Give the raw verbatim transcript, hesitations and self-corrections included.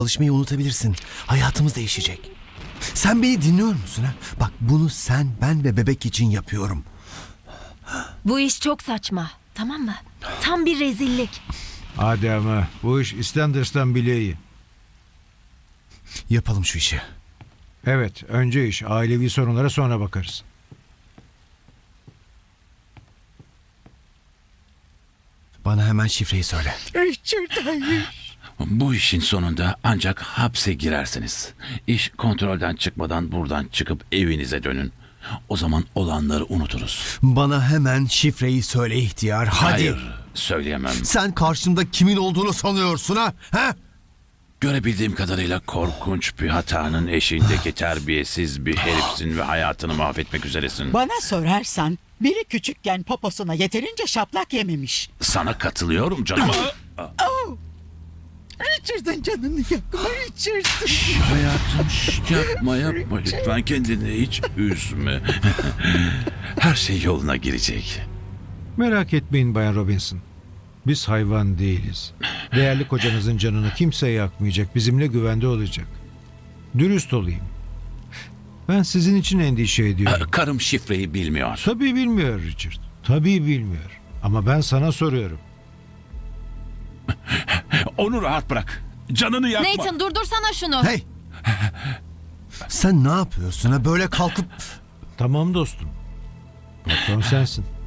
Çalışmayı unutabilirsin. Hayatımız değişecek. Sen beni dinliyor musun ha? Bak bunu sen, ben ve bebek için yapıyorum. Bu iş çok saçma. Tamam mı? Tam bir rezillik. Hadi ama bu iş İstenders'tan bile iyi. Yapalım şu işi. Evet, önce iş. Ailevi sorunlara sonra bakarız. Bana hemen şifreyi söyle. Richard, hayır. Bu işin sonunda ancak hapse girersiniz. İş kontrolden çıkmadan buradan çıkıp evinize dönün. O zaman olanları unuturuz. Bana hemen şifreyi söyle ihtiyar. Hadi. Hayır, söyleyemem. Sen karşımda kimin olduğunu sanıyorsun ha? Ha? Görebildiğim kadarıyla korkunç bir hatanın eşiğindeki terbiyesiz bir herifsin ve hayatını mahvetmek üzeresin. Bana sorarsan biri küçükken poposuna yeterince şaplak yememiş. Sana katılıyorum canım. Oh! Richard'ın canını yakma Richard. Hayatım şş, yapma yapma lütfen, kendini hiç üzme. Her şey yoluna girecek. Merak etmeyin Bayan Robinson. Biz hayvan değiliz. Değerli kocanızın canını kimse yakmayacak. Bizimle güvende olacak. Dürüst olayım. Ben sizin için endişe ediyorum. Karım şifreyi bilmiyor. Tabii bilmiyor Richard. Tabii bilmiyor. Ama ben sana soruyorum. Onu rahat bırak. Canını yakma. Nathan durdursana şunu. Hey! Sen ne yapıyorsun ha? Böyle kalkıp... Tamam dostum. Patron sensin.